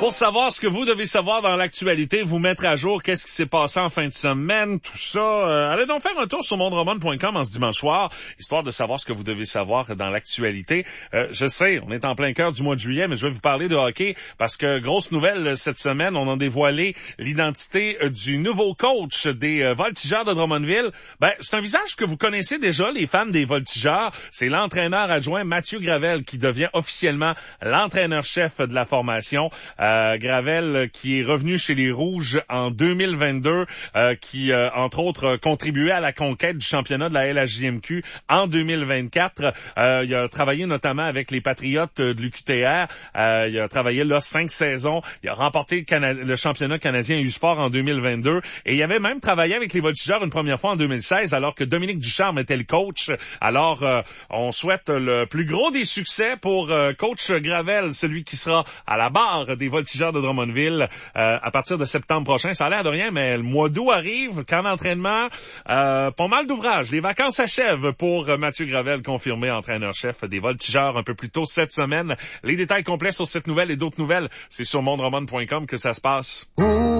Pour savoir ce que vous devez savoir dans l'actualité, vous mettre à jour, qu'est-ce qui s'est passé en fin de semaine, tout ça, allez donc faire un tour sur mondroman.com en ce dimanche soir, histoire de savoir ce que vous devez savoir dans l'actualité. Je sais, on est en plein cœur du mois de juillet, mais je vais vous parler de hockey parce que, grosse nouvelle, cette semaine, on a dévoilé l'identité du nouveau coach des Voltigeurs de Drummondville. C'est un visage que vous connaissez déjà, les fans des Voltigeurs. C'est l'entraîneur adjoint Mathieu Gravel qui devient officiellement l'entraîneur-chef de la formation. Gravel qui est revenu chez les Rouges en 2022, qui entre autres contribuait à la conquête du championnat de la LHJMQ en 2024. Il a travaillé notamment avec les Patriotes de l'UQTR. Il a travaillé là 5 saisons. Il a remporté le championnat canadien U-Sport en 2022 et il avait même travaillé avec les Voltigeurs une première fois en 2016 alors que Dominique Ducharme était le coach. Alors on souhaite le plus gros des succès pour coach Gravel, celui qui sera à la barre des Voltigeurs de Drummondville à partir de septembre prochain. Ça a l'air de rien, mais le mois d'août arrive, camp d'entraînement, pas mal d'ouvrages. Les vacances s'achèvent pour Mathieu Gravel, confirmé entraîneur-chef des Voltigeurs un peu plus tôt cette semaine. Les détails complets sur cette nouvelle et d'autres nouvelles, c'est sur mondroman.com que ça se passe.